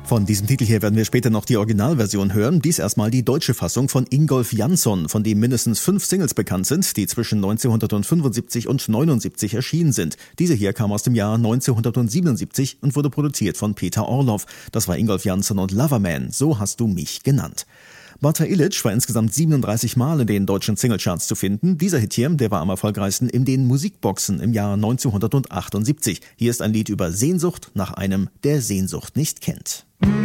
Von diesem Titel hier werden wir später noch die Originalversion hören. Dies erstmal die deutsche Fassung von Ingolf Jansson, von dem mindestens 5 Singles bekannt sind, die zwischen 1975 und 79 erschienen sind. Diese hier kam aus dem Jahr 1977 und wurde produziert von Peter Orloff. Das war Ingolf Jansson und Loverman, so hast du mich genannt. Bata Illich war insgesamt 37 Mal in den deutschen Singlecharts zu finden. Dieser Hit hier, der war am erfolgreichsten in den Musikboxen im Jahr 1978. Hier ist ein Lied über Sehnsucht nach einem, der Sehnsucht nicht kennt.